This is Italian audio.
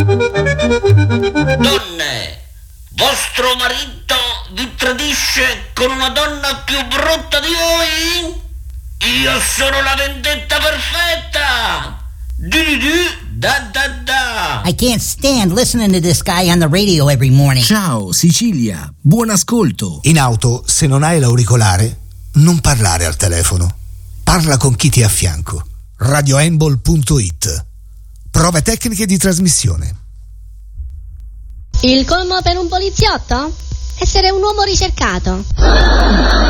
Donne, vostro marito vi tradisce con una donna più brutta di voi? Io sono la vendetta perfetta! Da. I can't stand listening to this guy on the radio every morning. Ciao Sicilia, buon ascolto. In auto, se non hai l'auricolare, non parlare al telefono. Parla con chi ti è a fianco. radioembol.it. Prove tecniche di trasmissione. Il colmo per un poliziotto? Essere un uomo ricercato.